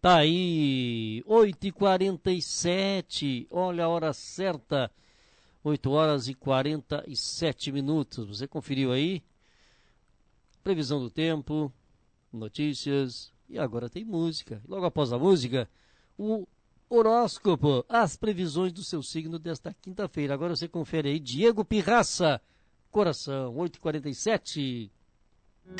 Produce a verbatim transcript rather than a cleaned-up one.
Tá aí, oito e quarenta e sete, olha a hora certa, oito horas e quarenta e sete minutos. Você conferiu aí? Previsão do tempo, notícias e agora tem música. Logo após a música, o horóscopo, as previsões do seu signo desta quinta-feira. Agora você confere aí, Diego Pirraça, Coração, oito e quarenta e sete.